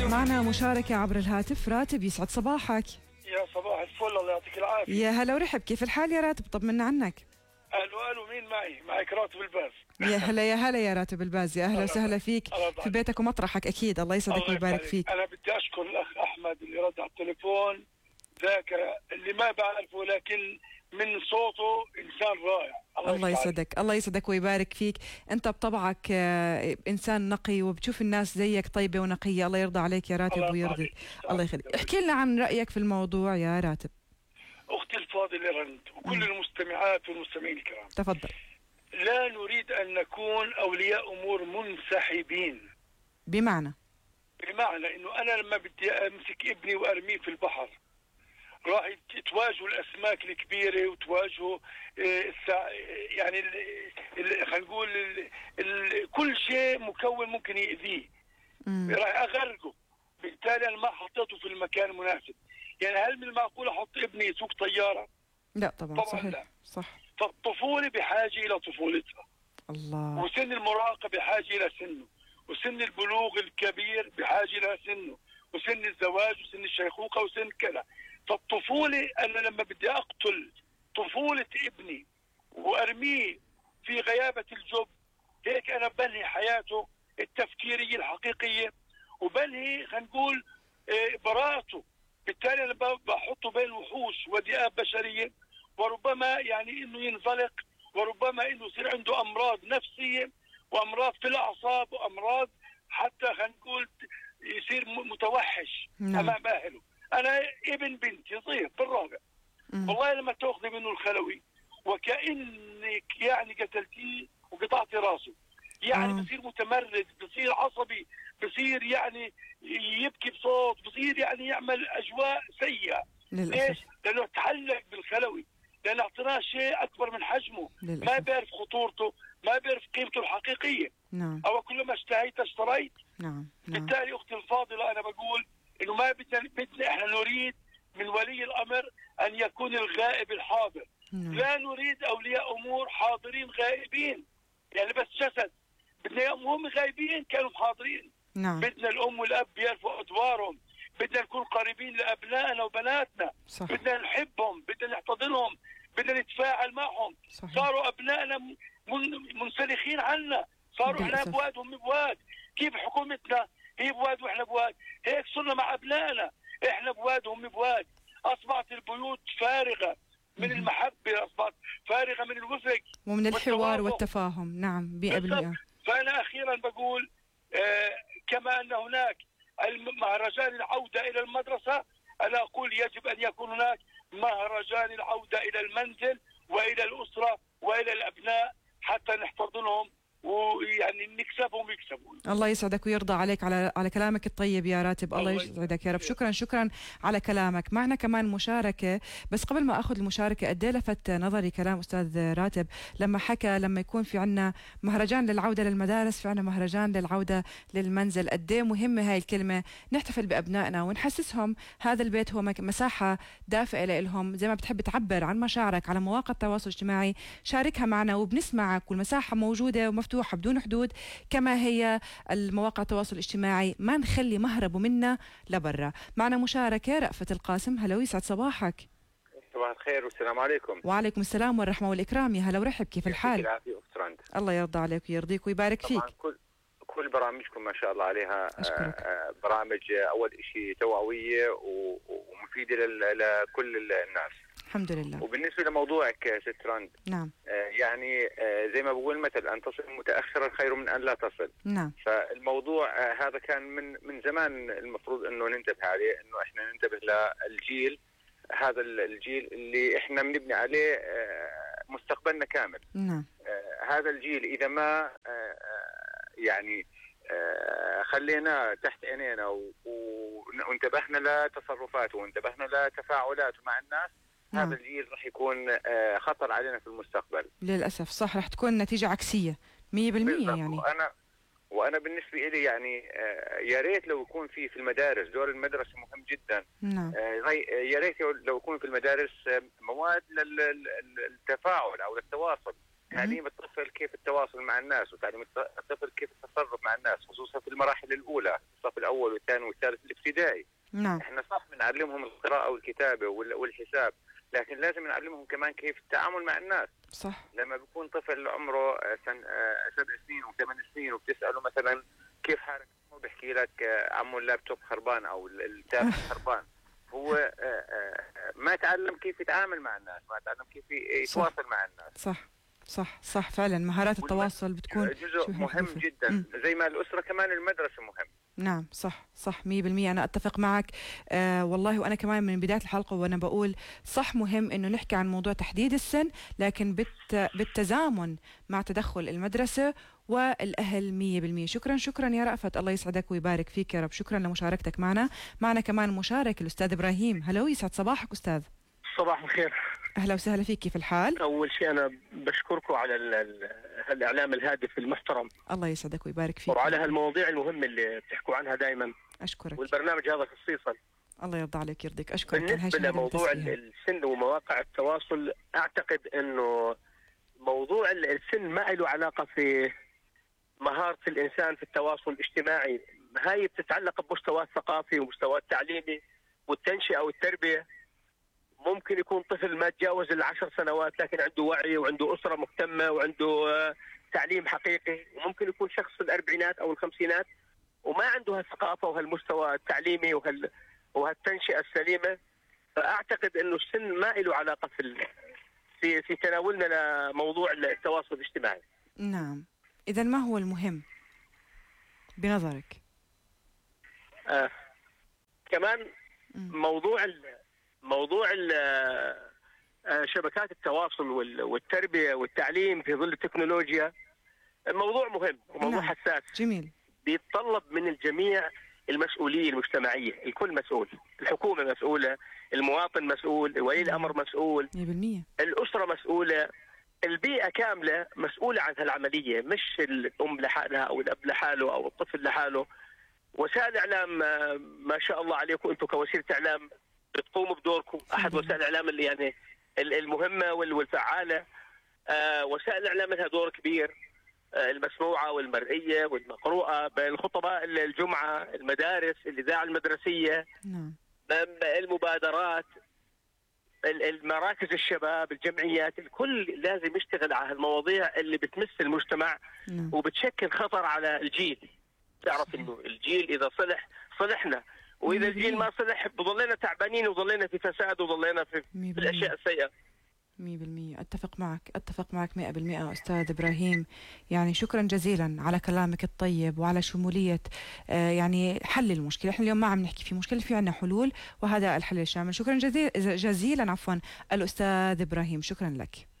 معنا مشاركة عبر الهاتف. راتب، يسعد صباحك. يا صباح الفل، الله يعطيك العافية. يا هلا ورحب، كيف الحال يا راتب؟ طمنا عنك. الو مين معي؟ معك راتب الباز. يا هلا يا هلا يا راتب الباز، يا اهلا وسهلا فيك في بيتك ومطرحك اكيد. الله يسعدك ويبارك فيك. انا بدي اشكر الاخ احمد اللي رد على التليفون، ذاك اللي ما بعرفه لكن من صوته انسان رائع. الله يسعدك، الله يسعدك ويبارك فيك. انت بطبعك انسان نقي وبتشوف الناس زيك طيبه ونقيه. الله يرضى عليك يا راتب ويرضيك. الله يخليك. احكي لنا عن رايك في الموضوع يا راتب. اختي الفاضله رند وكل المستمعات والمستمعين الكرام، تفضل. لا نريد ان نكون اولياء امور منسحبين. بمعنى انه انا لما بدي امسك ابني وارميه في البحر، راح تواجهوا الاسماك الكبيره وتواجهوا يعني خلينا نقول كل شيء مكون ممكن يأذيه، راح اغرقه. بالتالي انا ما حطيته في المكان المناسب. يعني هل من المعقول احط ابني يسوق طياره؟ لا طبعا صحيح. لا. صح. فالطفوله بحاجه الى طفولتها. الله. وسن المراهقه بحاجه الى سنه، وسن البلوغ الكبير بحاجه الى سنه، وسن الزواج وسن الشيخوخه وسن كذا. فالطفولة أنا لما بدي أقتل طفولة ابني وأرميه في غيابة الجب، هيك أنا بنهي حياته التفكيرية الحقيقية وبنهي خلينا نقول براءته. بالتالي أنا بحطه بين وحوش وذئاب بشرية، وربما يعني إنه ينزلق، وربما إنه يصير عنده أمراض نفسية وأمراض في الأعصاب وأمراض حتى خلينا نقول يصير متوحش أمام أهله. أنا ابن بنتي صغير بالرابع، والله لما تأخذي منه الخلوي وكأنك يعني قتلتيه وقطعتي راسه، يعني بصير متمرد، بصير عصبي، بصير يعني يبكي بصوت، بصير يعني يعمل أجواء سيئة. ليش؟ لأنه تعلق بالخلوي، لأنه اعطيناه شيء أكبر من حجمه. ما بيعرف خطورته، ما بيعرف قيمته الحقيقية. أو كلما اشتهيت اشتريت. بالتالي أختي الفاضلة أنا بقول إنه ما بدنا إحنا نريد من ولي الأمر أن يكون الغائب الحاضر. لا نريد أولياء أمور حاضرين غائبين، يعني بس جسد. بدنا هم غائبين كانوا حاضرين. بدنا الأم والأب يعرفوا أدوارهم، بدنا نكون قريبين لأبنائنا وبناتنا. بدنا نحبهم، بدنا نحتضنهم، بدنا نتفاعل معهم. صاروا أبنائنا منسلخين عنا، صاروا إحنا بواد وهم بواد. كيف حكومتنا هي بواد وإحنا بواد؟ هيك صرنا مع أبنائنا، إحنا بواد وهم بواد. أصبحت البيوت فارغة من المحبة، أصبحت فارغة من الوفق ومن الحوار والتفاهم. نعم 100%. فأنا أخيرا بقول كما أن هناك مهرجان العودة إلى المدرسة، أنا أقول يجب أن يكون هناك مهرجان العودة إلى المنزل وإلى الأسرة وإلى الأبناء حتى نحتضنهم ويعني نكسبهم يكسبون. الله يسعدك ويرضى عليك على كلامك الطيب يا راتب. الله يسعدك يا رب. شكرا على كلامك. معنا كمان مشاركة، بس قبل ما أخذ المشاركة قد لفت نظري كلام أستاذ راتب لما حكى لما يكون في عنا مهرجان للعودة للمدارس، في عنا مهرجان للعودة للمنزل. قد ايه مهمة هاي الكلمة، نحتفل بأبنائنا ونحسسهم هذا البيت هو مساحة دافئة لهم. زي ما بتحب تعبر عن مشاعرك على مواقع التواصل الاجتماعي، شاركها معنا وبنسمعك، والمساحة موجودة ومفتوحة بدون حدود كما هي المواقع التواصل الاجتماعي. ما نخلي مهربوا منا لبرا. معنا مشاركة رأفت القاسم. هلا ويسعد صباحك. صباح الخير والسلام عليكم. وعليكم السلام والرحمة والإكرام. يا هلا ورحب، كيف الحال؟ الله يرضى عليك ويرضيك ويبارك فيك. كل برامجكم ما شاء الله عليها برامج أول شيء توعوية ومفيدة لكل الناس. الحمد لله. وبالنسبة لموضوعك ست رند، نعم، يعني زي ما بقول مثل أن تصل متأخرا خير من أن لا تصل. نعم. فالموضوع هذا كان من زمان المفروض أنه ننتبه عليه، أنه إحنا ننتبه للجيل هذا، الجيل اللي إحنا بنبني عليه مستقبلنا كامل. نعم. هذا الجيل إذا ما يعني خلينا تحت عينينا وانتبهنا لتصرفاته وانتبهنا لتفاعلاته مع الناس، هذا الجيل رح يكون خطر علينا في المستقبل. للأسف صح، رح تكون نتيجة عكسية 100% يعني. وأنا بالنسبة لي يعني يا ريت لو يكون في المدارس، دور المدرسة مهم جدا. نعم. يا ريت لو يكون في المدارس مواد للتفاعل أو للتواصل تعليم الطفل كيف التواصل مع الناس، وتعليم الطفل كيف التصرف مع الناس، خصوصا في المراحل الأولى، الصف الأول والثاني والثالث الابتدائي. نعم. احنا صح بنعلمهم القراءة والكتابة والحساب، لكن لازم نعلمهم كمان كيف التعامل مع الناس. صح. لما بيكون طفل عمره 7 سنين و8 سنين وبتسأله مثلا كيف حالك، هو بيحكي لك عمو اللابتوب خربان او التابلت خربان. هو ما تعلم كيف يتعامل مع الناس، ما تعلم كيف يتواصل مع الناس. صح فعلا مهارات التواصل بتكون جزء مهم جدا. زي ما الأسرة كمان المدرسة مهم. نعم صح 100%. أنا أتفق معك والله. وأنا كمان من بداية الحلقة وأنا بقول صح مهم إنه نحكي عن موضوع تحديد السن، لكن بالتزامن مع تدخل المدرسة والأهل 100%. شكرا يا رأفت، الله يسعدك ويبارك فيك يا رب. شكرا لمشاركتك معنا كمان مشارك الأستاذ إبراهيم. هلو، يسعد صباحك أستاذ. صباح الخير. أهلا وسهلا فيك، كيف الحال؟ أول شيء أنا بشكركم على الإعلام الهادف المحترم. الله يسعدك ويبارك فيك. وعلى هالمواضيع المهمة اللي بتحكوا عنها دائما. أشكرك. والبرنامج هذا خصيصا. الله يرضى عليك يرضيك. أشكرك. بالنسبة لموضوع السن ومواقع التواصل، أعتقد أنه موضوع السن ما له علاقة في مهارة الإنسان في التواصل الاجتماعي. هاي بتتعلق بمستوى الثقافي ومستوى التعليمي والتنشئة والتربية. ممكن يكون طفل ما تجاوز 10 سنوات لكن عنده وعي وعنده أسرة مهتمة وعنده تعليم حقيقي، وممكن يكون شخص في الأربعينات أو الخمسينات وما عنده هالثقافة وهالمستوى التعليمي وهالتنشئة السليمة. فأعتقد أنه السن ما له علاقة في تناولنا لموضوع التواصل الاجتماعي. نعم. إذا ما هو المهم بنظرك؟ كمان موضوع شبكات التواصل والتربية والتعليم في ظل التكنولوجيا موضوع مهم وموضوع حساس. جميل. بيتطلب من الجميع المسؤولية المجتمعية. الكل مسؤول، الحكومة مسؤولة، المواطن مسؤول، ولي الأمر مسؤول، 100%. الأسرة مسؤولة، البيئة كاملة مسؤولة عن هالعملية، مش الأم لحالها أو الأب لحاله أو الطفل لحاله. وسائل الإعلام ما شاء الله عليكم أنتم كوسيلة إعلام بتقوموا بدوركم، أحد وسائل الإعلام اللي يعني المهمة والفعالة. وسائل الإعلام لها دور كبير، المسموعة والمرئية والمقروءة، بالخطباء الجمعة، المدارس، الإذاعة المدرسية، المبادرات، المراكز الشباب، الجمعيات. الكل لازم يشتغل على المواضيع اللي بتمس المجتمع وبتشكل خطر على الجيل. تعرف انه الجيل اذا صلحنا، واذا الجيل ما صلح بضلنا تعبانين وضلنا في فساد وضلنا في الاشياء السيئة. 100%. أتفق معك 100% أستاذ إبراهيم. يعني شكرا جزيلا على كلامك الطيب وعلى شمولية يعني حل المشكلة. احنا اليوم ما عم نحكي في مشكلة، في عنا حلول، وهذا الحل الشامل. شكرا جزيلا الأستاذ إبراهيم، شكرا لك.